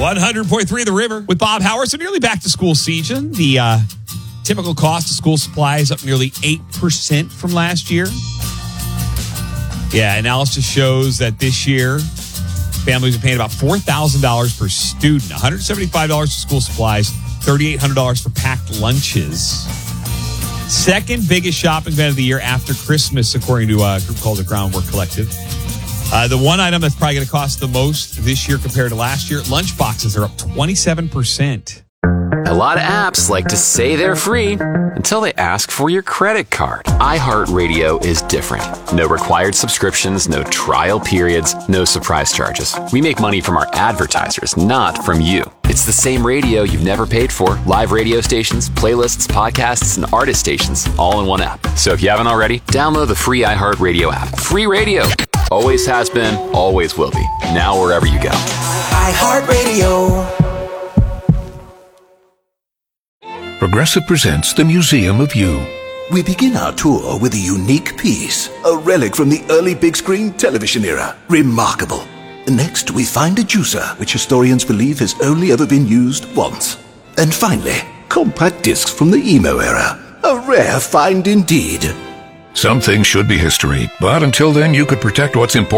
100.3 The River with Bob Howard. So nearly back to school season. The typical cost of school supplies up nearly 8% from last year. Yeah, analysis shows that this year, families are paying about $4,000 per student, $175 for school supplies, $3,800 for packed lunches. Second biggest shopping event of the year after Christmas, according to a group called the Groundwork Collective. The one item that's probably going to cost the most this year compared to last year, lunch boxes are up 27%. A lot of apps like to say they're free until they ask for your credit card. iHeartRadio is different. No required subscriptions, no trial periods, no surprise charges. We make money from our advertisers, not from you. It's the same radio you've never paid for. Live radio stations, playlists, podcasts, and artist stations, all in one app. So if you haven't already, download the free iHeartRadio app. Free radio. Always has been, always will be. Now wherever you go. iHeartRadio. Progressive presents the Museum of You. We begin our tour with a unique piece, a relic from the early big screen television era. Remarkable. Next, we find a juicer, which historians believe has only ever been used once. And finally, compact discs from the emo era. A rare find indeed. Some things should be history, but until then you could protect what's important.